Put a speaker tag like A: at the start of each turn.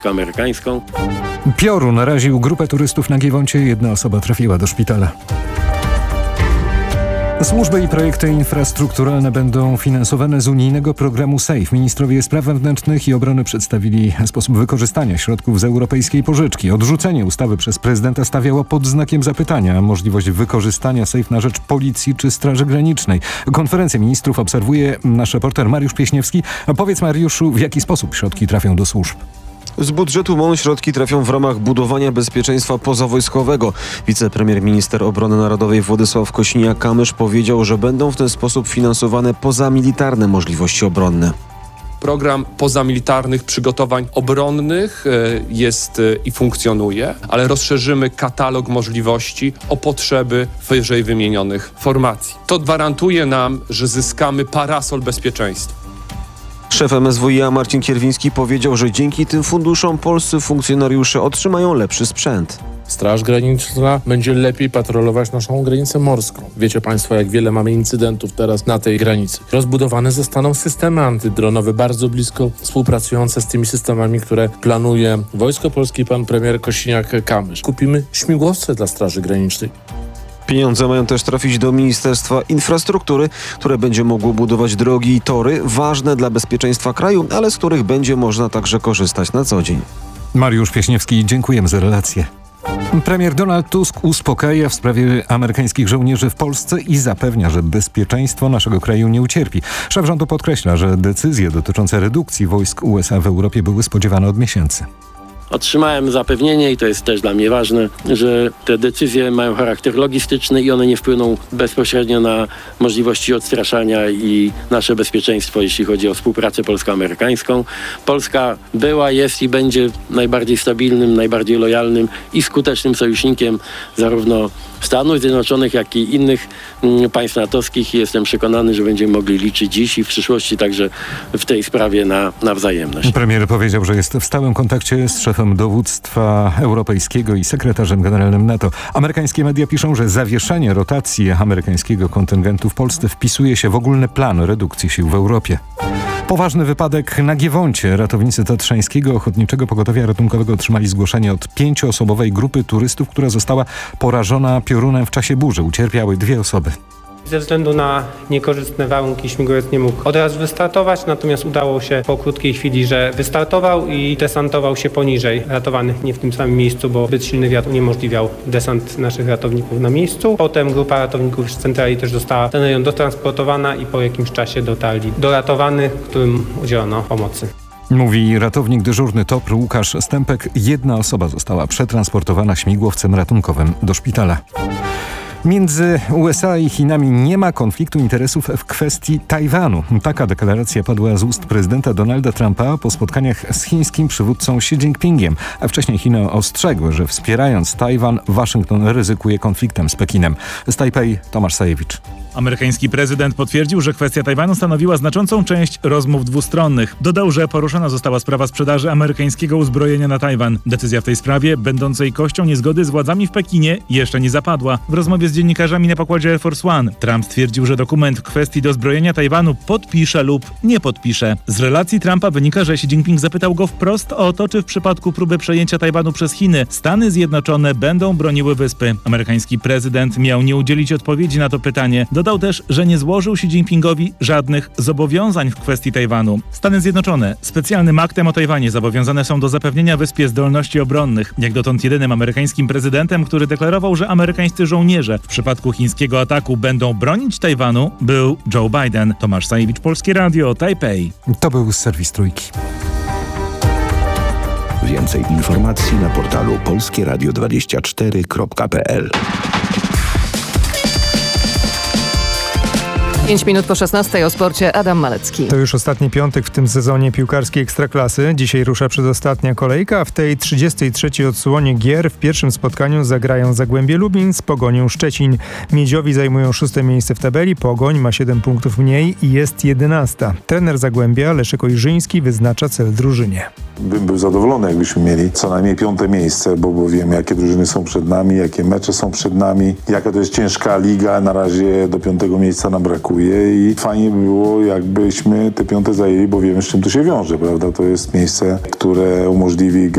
A: amerykańską.
B: Piorun naraził grupę turystów na Giewoncie. Jedna osoba trafiła do szpitala. Służby i projekty infrastrukturalne będą finansowane z unijnego programu SAFE. Ministrowie spraw wewnętrznych i obrony przedstawili sposób wykorzystania środków z europejskiej pożyczki. Odrzucenie ustawy przez prezydenta stawiało pod znakiem zapytania możliwość wykorzystania SAFE na rzecz policji czy Straży Granicznej. Konferencję ministrów obserwuje nasz reporter Mariusz Pieśniewski. Powiedz, Mariuszu, w jaki sposób środki trafią do służb?
C: Z budżetu MON środki trafią w ramach budowania bezpieczeństwa pozawojskowego. Wicepremier minister obrony narodowej Władysław Kosiniak-Kamysz powiedział, że będą w ten sposób finansowane pozamilitarne możliwości obronne.
D: Program pozamilitarnych przygotowań obronnych jest i funkcjonuje, ale rozszerzymy katalog możliwości o potrzeby wyżej wymienionych formacji. To gwarantuje nam, że zyskamy parasol bezpieczeństwa.
C: Szef MSWiA Marcin Kierwiński powiedział, że dzięki tym funduszom polscy funkcjonariusze otrzymają lepszy sprzęt.
E: Straż Graniczna będzie lepiej patrolować naszą granicę morską. Wiecie Państwo, jak wiele mamy incydentów teraz na tej granicy. Rozbudowane zostaną systemy antydronowe, bardzo blisko współpracujące z tymi systemami, które planuje Wojsko Polskie i pan premier Kosiniak-Kamysz. Kupimy śmigłowce dla Straży Granicznej.
C: Pieniądze mają też trafić do Ministerstwa Infrastruktury, które będzie mogło budować drogi i tory ważne dla bezpieczeństwa kraju, ale z których będzie można także korzystać na co dzień.
B: Mariusz Pieśniewski, dziękujemy za relację. Premier Donald Tusk uspokaja w sprawie amerykańskich żołnierzy w Polsce i zapewnia, że bezpieczeństwo naszego kraju nie ucierpi. Szef rządu podkreśla, że decyzje dotyczące redukcji wojsk USA w Europie były spodziewane od miesięcy.
A: Otrzymałem zapewnienie, i to jest też dla mnie ważne, że te decyzje mają charakter logistyczny i one nie wpłyną bezpośrednio na możliwości odstraszania i nasze bezpieczeństwo, jeśli chodzi o współpracę polsko-amerykańską. Polska była, jest i będzie najbardziej stabilnym, najbardziej lojalnym i skutecznym sojusznikiem zarówno Stanów Zjednoczonych, jak i innych państw natowskich i jestem przekonany, że będziemy mogli liczyć dziś i w przyszłości także w tej sprawie na wzajemność.
B: Premier powiedział, że jest w stałym kontakcie z szefem dowództwa europejskiego i sekretarzem generalnym NATO. Amerykańskie media piszą, że zawieszenie rotacji amerykańskiego kontyngentu w Polsce wpisuje się w ogólny plan redukcji sił w Europie. Poważny wypadek na Giewoncie. Ratownicy Tatrzańskiego Ochotniczego Pogotowia Ratunkowego otrzymali zgłoszenie od 5-osobowej grupy turystów, która została porażona piorunem w czasie burzy. Ucierpiały 2 osoby.
F: Ze względu na niekorzystne warunki śmigłowiec nie mógł od razu wystartować, natomiast udało się po krótkiej chwili, że wystartował i desantował się poniżej ratowanych, nie w tym samym miejscu, bo zbyt silny wiatr uniemożliwiał desant naszych ratowników na miejscu. Potem grupa ratowników z centrali też została w ten rejon dotransportowana i po jakimś czasie dotarli do ratowanych, którym udzielono pomocy.
B: Mówi ratownik dyżurny TOPR Łukasz Stępek. 1 osoba została przetransportowana śmigłowcem ratunkowym do szpitala. Między USA i Chinami nie ma konfliktu interesów w kwestii Tajwanu. Taka deklaracja padła z ust prezydenta Donalda Trumpa po spotkaniach z chińskim przywódcą Xi Jinpingiem. A wcześniej Chiny ostrzegły, że wspierając Tajwan, Waszyngton ryzykuje konfliktem z Pekinem. Z Tajpej Tomasz Sajewicz.
G: Amerykański prezydent potwierdził, że kwestia Tajwanu stanowiła znaczącą część rozmów dwustronnych. Dodał, że poruszona została sprawa sprzedaży amerykańskiego uzbrojenia na Tajwan. Decyzja w tej sprawie, będącej kością niezgody z władzami w Pekinie, jeszcze nie zapadła. W rozmowie z dziennikarzami na pokładzie Air Force One Trump stwierdził, że dokument w kwestii dozbrojenia Tajwanu podpisze lub nie podpisze. Z relacji Trumpa wynika, że Xi Jinping zapytał go wprost o to, czy w przypadku próby przejęcia Tajwanu przez Chiny Stany Zjednoczone będą broniły wyspy. Amerykański prezydent miał nie udzielić odpowiedzi na to pytanie. Dodał też, że nie złożył Xi Jinpingowi żadnych zobowiązań w kwestii Tajwanu. Stany Zjednoczone specjalnym aktem o Tajwanie zobowiązane są do zapewnienia wyspie zdolności obronnych. Jak dotąd jedynym amerykańskim prezydentem, który deklarował, że amerykańscy żołnierze w przypadku chińskiego ataku będą bronić Tajwanu, był Joe Biden. Tomasz Sajewicz, Polskie Radio, Tajpej.
B: To był serwis Trójki.
H: Więcej informacji na portalu polskieradio24.pl.
I: 5 minut po 16 o sporcie Adam Malecki.
J: To już ostatni piątek w tym sezonie piłkarskiej Ekstraklasy. Dzisiaj rusza przedostatnia kolejka, a w tej 33. odsłonie gier w pierwszym spotkaniu zagrają Zagłębie Lubin z Pogonią Szczecin. Miedziowi zajmują 6. miejsce w tabeli, Pogoń ma 7 punktów mniej i jest 11. Trener Zagłębia Leszek Ojrzyński wyznacza cel drużynie.
K: Bym był zadowolony, jakbyśmy mieli co najmniej 5. miejsce, bo wiemy, jakie drużyny są przed nami, jakie mecze są przed nami, jaka to jest ciężka liga. Na razie do 5. miejsca nam brakuje i fajnie by było, jakbyśmy te 5. zajęli, bo wiemy, z czym to się wiąże, prawda? To jest miejsce, które umożliwi